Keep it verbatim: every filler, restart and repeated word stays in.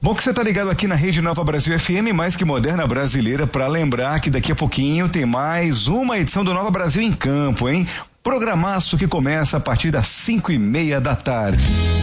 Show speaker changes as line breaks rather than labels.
Bom que você tá ligado aqui na Rede Nova Brasil F M, mais que moderna brasileira, para lembrar que daqui a pouquinho tem mais uma edição do Nova Brasil em Campo, hein? Programaço que começa a partir das cinco e meia da tarde.